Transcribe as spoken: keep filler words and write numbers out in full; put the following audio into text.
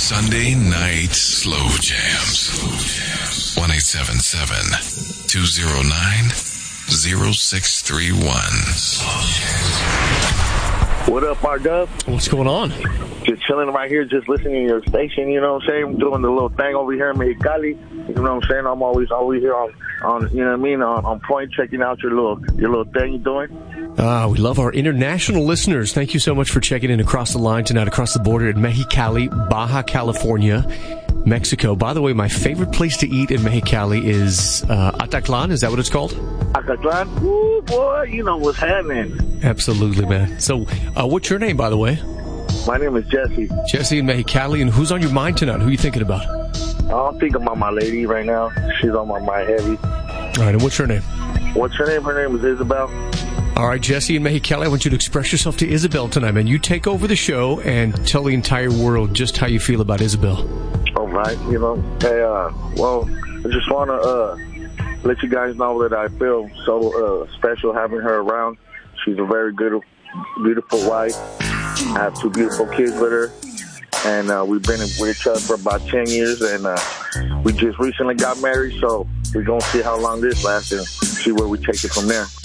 Sunday Night Slow Jams. one eight seven seven, two oh nine, oh six three one. What up, R-Dub? What's going on? Just chilling right here, just listening to your station, you know what I'm saying? Doing the little thing over here in Mexicali. You know what I'm saying? I'm always always here on, on you know what I mean, on, on point, checking out your little your little thing you're doing. Ah, we love our international listeners. Thank you so much for checking in across the line tonight, across the border at Mexicali, Baja California, Mexico. By the way, my favorite place to eat in Mexicali is uh, Ataclan. Is that what it's called? Ataclan? Ooh, boy, you know what's happening. Absolutely, man. So, uh, what's your name, by the way? My name is Jesse. Jesse in Mexicali. And who's on your mind tonight? Who are you thinking about? I'm thinking about my lady right now. She's on my mind heavy. All right, and what's her name? What's her name? Her name is Isabel. All right, Jesse in Mexicali, I want you to express yourself to Isabel tonight, man. You take over the show and tell the entire world just how you feel about Isabel. All right, you know, hey, uh, well, I just want to uh, let you guys know that I feel so uh, special having her around. She's a very good, beautiful wife. I have two beautiful kids with her, and uh, we've been with each other for about ten years, and uh, we just recently got married, so we're going to see how long this lasts and see where we take it from there.